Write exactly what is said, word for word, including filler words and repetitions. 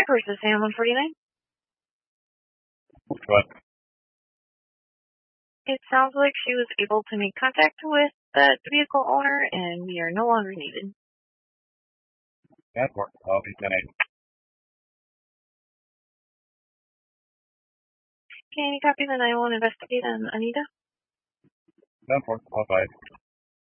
Aircourse is Sam one forty-nine. What? It sounds like she was able to make contact with the vehicle owner, and we are no longer needed. That worked. I'll be ten eight. Can you copy the nine one one investigate on Anita? Ten four. I'll five.